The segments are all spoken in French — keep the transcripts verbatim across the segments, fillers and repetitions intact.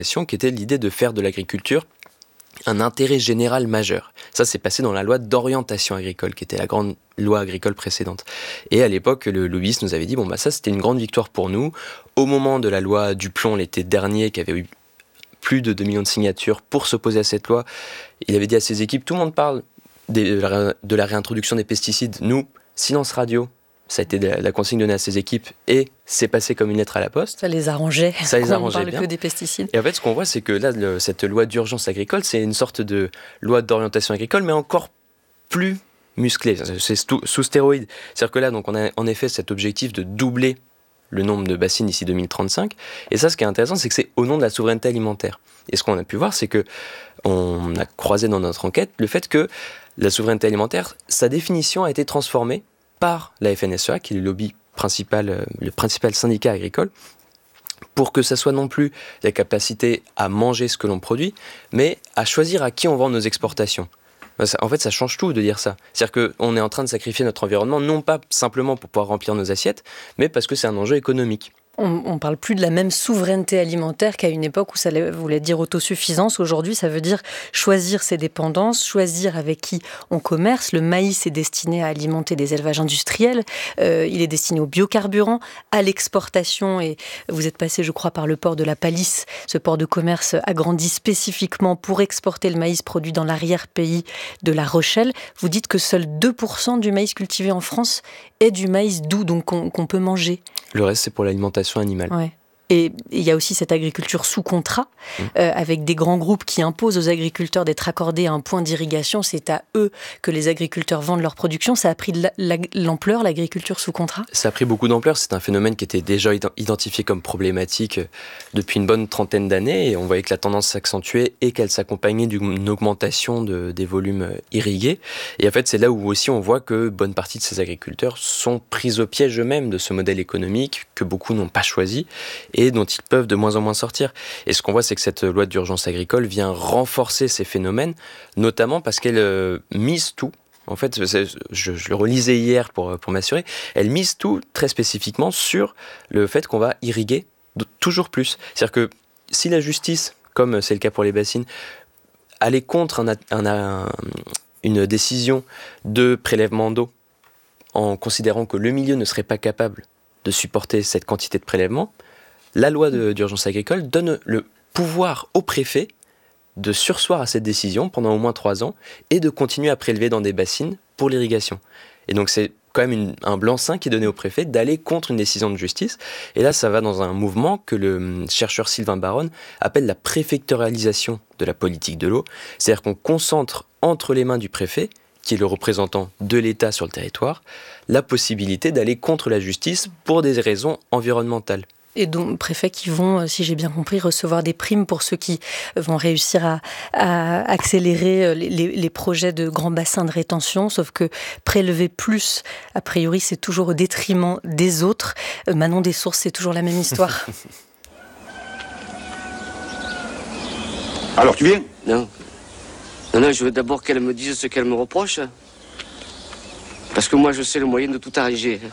qui était l'idée de faire de l'agriculture un intérêt général majeur. Ça, c'est passé dans la loi d'orientation agricole, qui était la grande loi agricole précédente. Et à l'époque, le lobbyiste nous avait dit, bon, bah ça, c'était une grande victoire pour nous. Au moment de la loi Duplon, l'été dernier, qui avait eu plus de deux millions de signatures pour s'opposer à cette loi, il avait dit à ses équipes, tout le monde parle de la, de la réintroduction des pesticides. Nous, silence radio. Ça a été la consigne donnée à ses équipes et c'est passé comme une lettre à la poste. Ça les arrangeait. Ça les arrangeait on parle bien. Que des pesticides. Et en fait, ce qu'on voit, c'est que là, le, cette loi d'urgence agricole, c'est une sorte de loi d'orientation agricole, mais encore plus musclée. C'est sous, sous stéroïdes. C'est-à-dire que là, donc, on a en effet cet objectif de doubler le nombre de bassines d'ici deux mille trente-cinq. Et ça, ce qui est intéressant, c'est que c'est au nom de la souveraineté alimentaire. Et ce qu'on a pu voir, c'est que on a croisé dans notre enquête le fait que la souveraineté alimentaire, sa définition a été transformée par la F N S E A, qui est le lobby principal, le principal syndicat agricole, pour que ça soit non plus la capacité à manger ce que l'on produit, mais à choisir à qui on vend nos exportations. En fait, ça change tout de dire ça. C'est-à-dire qu'on est en train de sacrifier notre environnement, non pas simplement pour pouvoir remplir nos assiettes, mais parce que c'est un enjeu économique. On ne parle plus de la même souveraineté alimentaire qu'à une époque où ça voulait dire autosuffisance. Aujourd'hui, ça veut dire choisir ses dépendances, choisir avec qui on commerce. Le maïs est destiné à alimenter des élevages industriels. Euh, il est destiné aux biocarburants, à l'exportation. Et vous êtes passé, je crois, par le port de la Palisse. Ce port de commerce agrandi spécifiquement pour exporter le maïs produit dans l'arrière-pays de La Rochelle. Vous dites que seuls deux pour cent du maïs cultivé en France est du maïs doux, donc qu'on, qu'on peut manger. Le reste, c'est pour l'alimentation animale. Ouais. Et il y a aussi cette agriculture sous contrat, mmh. euh, avec des grands groupes qui imposent aux agriculteurs d'être accordés à un point d'irrigation. C'est à eux que les agriculteurs vendent leur production. Ça a pris de la, la, l'ampleur, l'agriculture sous contrat ? Ça a pris beaucoup d'ampleur. C'est un phénomène qui était déjà identifié comme problématique depuis une bonne trentaine d'années. Et on voyait que la tendance s'accentuait et qu'elle s'accompagnait d'une augmentation de, des volumes irrigués. Et en fait, c'est là où aussi on voit que bonne partie de ces agriculteurs sont pris au piège eux-mêmes de ce modèle économique que beaucoup n'ont pas choisi et dont ils peuvent de moins en moins sortir. Et ce qu'on voit, c'est que cette loi d'urgence agricole vient renforcer ces phénomènes, notamment parce qu'elle euh, mise tout. En fait, je, je le relisais hier pour, pour m'assurer, elle mise tout très spécifiquement sur le fait qu'on va irriguer toujours plus. C'est-à-dire que si la justice, comme c'est le cas pour les bassines, allait contre un, un, un, une décision de prélèvement d'eau en considérant que le milieu ne serait pas capable de supporter cette quantité de prélèvement, la loi de, d'urgence agricole donne le pouvoir au préfet de surseoir à cette décision pendant au moins trois ans et de continuer à prélever dans des bassines pour l'irrigation. Et donc c'est quand même une, un blanc-seing qui est donné au préfet d'aller contre une décision de justice. Et là, ça va dans un mouvement que le chercheur Sylvain Baronne appelle la préfectoralisation de la politique de l'eau. C'est-à-dire qu'on concentre entre les mains du préfet, qui est le représentant de l'État sur le territoire, la possibilité d'aller contre la justice pour des raisons environnementales. Et donc, préfets qui vont, si j'ai bien compris, recevoir des primes pour ceux qui vont réussir à, à accélérer les, les projets de grands bassins de rétention, sauf que prélever plus, a priori, c'est toujours au détriment des autres. Manon Dessources, c'est toujours la même histoire. Alors, tu viens ? Non. Non, non, je veux d'abord qu'elle me dise ce qu'elle me reproche. Parce que moi, je sais le moyen de tout arranger.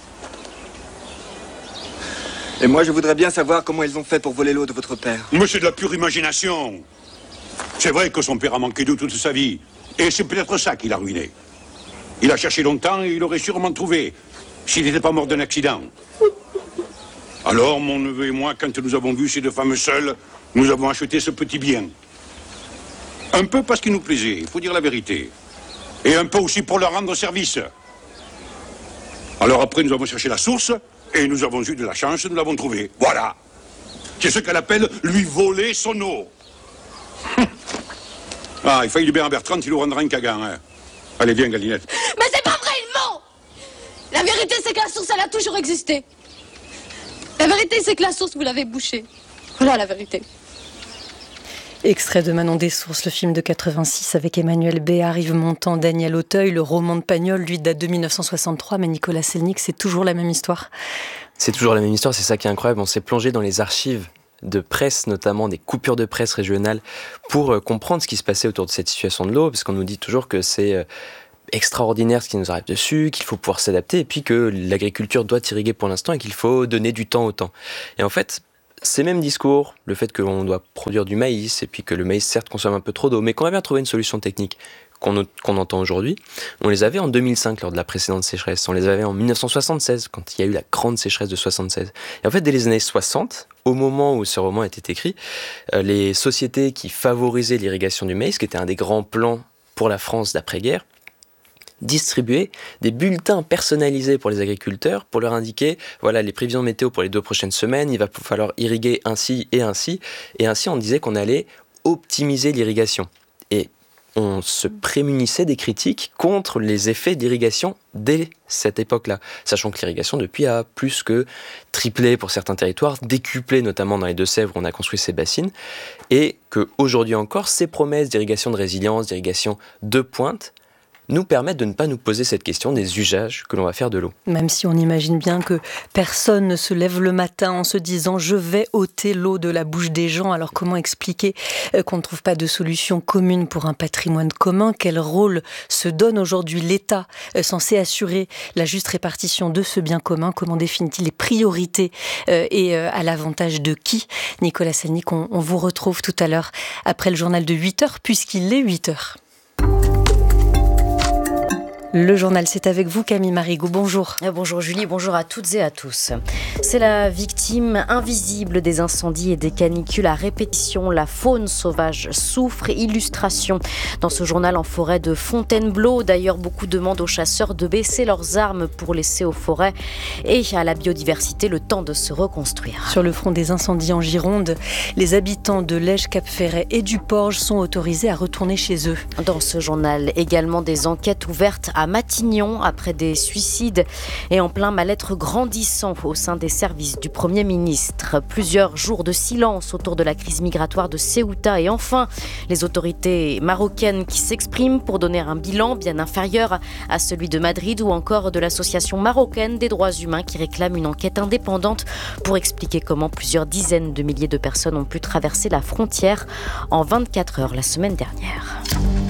Et moi, je voudrais bien savoir comment ils ont fait pour voler l'eau de votre père. Mais c'est de la pure imagination. C'est vrai que son père a manqué d'eau toute sa vie. Et c'est peut-être ça qui l'a ruiné. Il a cherché longtemps et il aurait sûrement trouvé, s'il n'était pas mort d'un accident. Alors, mon neveu et moi, quand nous avons vu ces deux femmes seules, nous avons acheté ce petit bien. Un peu parce qu'il nous plaisait, il faut dire la vérité. Et un peu aussi pour leur rendre service. Alors après, nous avons cherché la source... Et nous avons eu de la chance, nous l'avons trouvé. Voilà. C'est ce qu'elle appelle lui voler son eau. Ah, il faille du bien à Bertrand, il nous rendra un cagan. Hein. Allez, viens, Galinette. Mais c'est pas vrai, il ment! La vérité, c'est que la source, elle a toujours existé. La vérité, c'est que la source, vous l'avez bouchée. Voilà la vérité. Extrait de Manon Dessources, le film de quatre-vingt-six avec Emmanuel Béard, Yves Montand, Daniel Auteuil. Le roman de Pagnol, lui, date de dix-neuf cent soixante-trois, mais Nicolas Selnick, c'est toujours la même histoire. C'est toujours la même histoire, c'est ça qui est incroyable. On s'est plongé dans les archives de presse, notamment des coupures de presse régionales, pour euh, comprendre ce qui se passait autour de cette situation de l'eau, parce qu'on nous dit toujours que c'est euh, extraordinaire ce qui nous arrive dessus, qu'il faut pouvoir s'adapter, et puis que l'agriculture doit irriguer pour l'instant et qu'il faut donner du temps au temps. Et en fait, ces mêmes discours, le fait que l'on doit produire du maïs, et puis que le maïs certes consomme un peu trop d'eau, mais qu'on va bien trouver une solution technique qu'on, qu'on entend aujourd'hui, on les avait en deux mille cinq lors de la précédente sécheresse, on les avait en dix-neuf cent soixante-seize, quand il y a eu la grande sécheresse de soixante-seize. Et en fait, dès les années soixante, au moment où ce roman était écrit, euh, les sociétés qui favorisaient l'irrigation du maïs, qui était un des grands plans pour la France d'après-guerre, distribuer des bulletins personnalisés pour les agriculteurs pour leur indiquer voilà les prévisions météo pour les deux prochaines semaines, il va falloir irriguer ainsi et ainsi, et ainsi on disait qu'on allait optimiser l'irrigation. Et on se prémunissait des critiques contre les effets d'irrigation dès cette époque-là, sachant que l'irrigation depuis a plus que triplé pour certains territoires, décuplé notamment dans les Deux-Sèvres où on a construit ces bassines, et qu'aujourd'hui encore, ces promesses d'irrigation de résilience, d'irrigation de pointe, nous permettent de ne pas nous poser cette question des usages que l'on va faire de l'eau. Même si on imagine bien que personne ne se lève le matin en se disant « je vais ôter l'eau de la bouche des gens », alors comment expliquer qu'on ne trouve pas de solution commune pour un patrimoine commun ? Quel rôle se donne aujourd'hui l'État censé assurer la juste répartition de ce bien commun ? Comment définit-il les priorités et à l'avantage de qui ? Nicolas Salnic, on, on vous retrouve tout à l'heure après le journal de huit heures, puisqu'il est huit heures. Le journal, c'est avec vous Camille Marigot, bonjour. Bonjour Julie, bonjour à toutes et à tous. C'est la victime invisible des incendies et des canicules à répétition. La faune sauvage souffre. Illustration dans ce journal en forêt de Fontainebleau. D'ailleurs, beaucoup demandent aux chasseurs de baisser leurs armes pour laisser aux forêts et à la biodiversité le temps de se reconstruire. Sur le front des incendies en Gironde, les habitants de Lège, Cap-Ferret et du Porge sont autorisés à retourner chez eux. Dans ce journal, également des enquêtes ouvertes à Matignon après des suicides et en plein mal-être grandissant au sein des services du Premier ministre. Plusieurs jours de silence autour de la crise migratoire de Ceuta et enfin les autorités marocaines qui s'expriment pour donner un bilan bien inférieur à celui de Madrid ou encore de l'association marocaine des droits humains qui réclame une enquête indépendante pour expliquer comment plusieurs dizaines de milliers de personnes ont pu traverser la frontière en vingt-quatre heures la semaine dernière.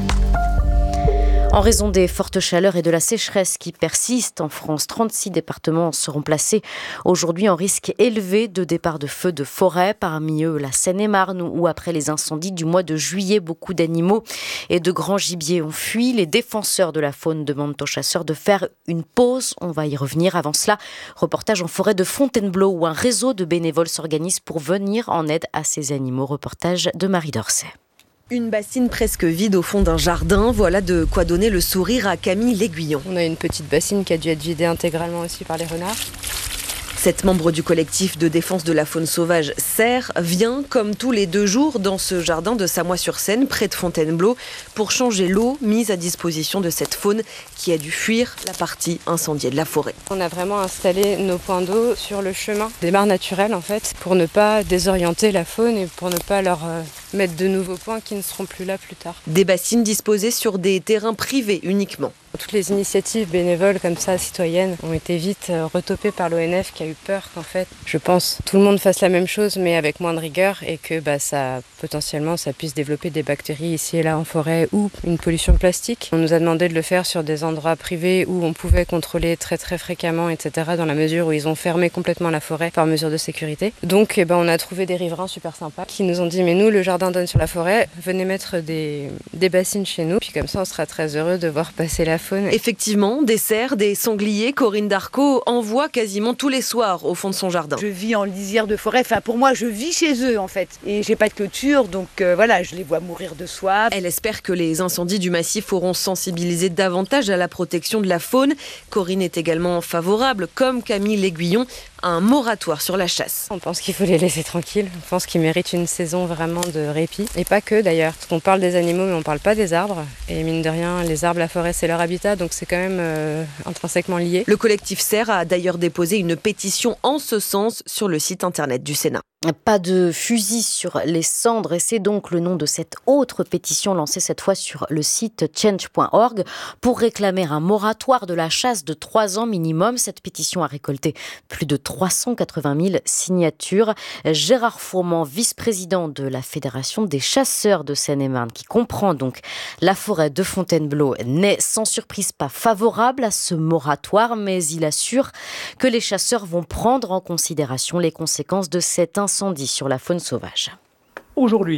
En raison des fortes chaleurs et de la sécheresse qui persistent en France, trente-six départements seront placés aujourd'hui en risque élevé de départ de feux de forêt. Parmi eux, la Seine-et-Marne, où après les incendies du mois de juillet, beaucoup d'animaux et de grands gibiers ont fui. Les défenseurs de la faune demandent aux chasseurs de faire une pause. On va y revenir. Avant cela, reportage en forêt de Fontainebleau, où un réseau de bénévoles s'organise pour venir en aide à ces animaux. Reportage de Marie Dorset. Une bassine presque vide au fond d'un jardin, voilà de quoi donner le sourire à Camille L'Aiguillon. On a une petite bassine qui a dû être vidée intégralement aussi par les renards. Cette membre du collectif de défense de la faune sauvage Serre vient, comme tous les deux jours, dans ce jardin de Samois-sur-Seine, près de Fontainebleau, pour changer l'eau mise à disposition de cette faune qui a dû fuir la partie incendiée de la forêt. On a vraiment installé nos points d'eau sur le chemin des mares naturelles, en fait, pour ne pas désorienter la faune et pour ne pas leur euh, mettre de nouveaux points qui ne seront plus là plus tard. Des bassines disposées sur des terrains privés uniquement. Toutes les initiatives bénévoles comme ça, citoyennes, ont été vite retopées par l'O N F qui a eu peur qu'en fait, je pense, tout le monde fasse la même chose mais avec moins de rigueur et que bah, ça, potentiellement ça puisse développer des bactéries ici et là en forêt ou une pollution plastique. On nous a demandé de le faire sur des endroits privés où on pouvait contrôler très très fréquemment, et cetera dans la mesure où ils ont fermé complètement la forêt par mesure de sécurité. Donc eh ben, on a trouvé des riverains super sympas qui nous ont dit mais nous le jardin donne sur la forêt, venez mettre des, des bassines chez nous puis comme ça on sera très heureux de voir passer la faune. Effectivement, des cerfs, des sangliers, Corinne Darcot en voit quasiment tous les soirs au fond de son jardin. Je vis en lisière de forêt, enfin pour moi je vis chez eux en fait. Et j'ai pas de clôture donc euh, voilà, je les vois mourir de soif. Elle espère que les incendies du massif auront sensibilisé davantage à la protection de la faune. Corinne est également favorable, comme Camille L'Aiguillon, à un moratoire sur la chasse. On pense qu'il faut les laisser tranquilles, on pense qu'ils méritent une saison vraiment de répit. Et pas que d'ailleurs, parce qu'on parle des animaux mais on parle pas des arbres. Et mine de rien, les arbres, la forêt c'est leur habitat, donc c'est quand même euh, intrinsèquement lié. Le collectif Serre a d'ailleurs déposé une pétition en ce sens sur le site internet du Sénat. Pas de fusil sur les cendres et c'est donc le nom de cette autre pétition lancée cette fois sur le site change point org pour réclamer un moratoire de la chasse de trois ans minimum. Cette pétition a récolté plus de trois cent quatre-vingt mille signatures. Gérard Fourmand, vice-président de la Fédération des chasseurs de Seine-et-Marne, qui comprend donc la forêt de Fontainebleau, n'est sans surprise pas favorable à ce moratoire, mais il assure que les chasseurs vont prendre en considération les conséquences de cet incendie incendies sur la faune sauvage. Aujourd'hui,